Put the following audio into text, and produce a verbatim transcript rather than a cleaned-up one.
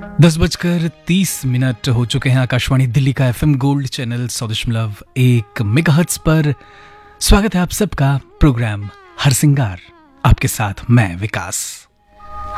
दस बजकर तीस मिनट हो चुके हैं। आकाशवाणी दिल्ली का एफएम गोल्ड चैनल सौ दशमलव एक मेगाहर्ट्ज पर स्वागत है आप सबका। प्रोग्राम हर सिंगार, आपके साथ मैं विकास।